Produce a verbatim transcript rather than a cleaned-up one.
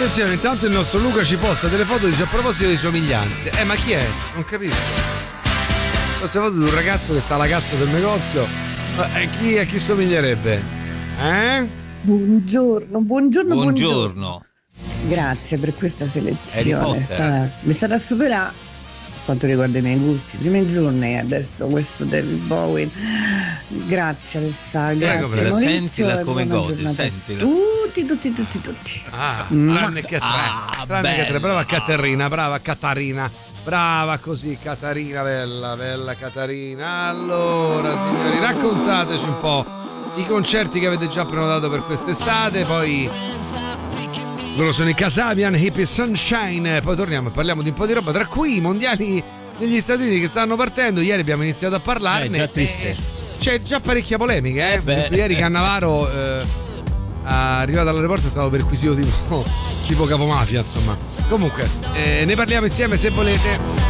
Attenzione, intanto il nostro Luca ci posta delle foto, dice a proposito di somiglianze. Eh, ma chi è? Non capisco. Queste foto di un ragazzo che sta alla cassa del negozio. Eh, chi, a chi somiglierebbe? Eh? Buongiorno, buongiorno, buongiorno. Buongiorno. Grazie per questa selezione. Harry È Potter. stata, mi è stata a superare per quanto riguarda i miei gusti. Primi giorni e adesso questo David Bowie. Grazie Alessandro. Prego, Grazie prego. Maurizio, Sentila e come buona gode, giornata a sentila. Tutti, tutti, tutti, tutti. Ah, Mm. tranne che tre. Ah, tranne che tre. bella. Brava Caterina, brava Catarina. Brava così, Catarina, bella, bella Catarina. Allora, signori, raccontateci un po' i concerti che avete già prenotato per quest'estate, poi loro sono i Kasabian, Hippie Sunshine, poi torniamo e parliamo di un po' di roba, tra cui i mondiali degli Stati Uniti che stanno partendo. Ieri abbiamo iniziato a parlarne. Eh, già triste. C'è già parecchia polemica, eh? Eh beh. Ieri Cannavaro eh, arrivato all'aeroporto è stato perquisito tipo, tipo capomafia, insomma. Comunque, eh, ne parliamo insieme se volete.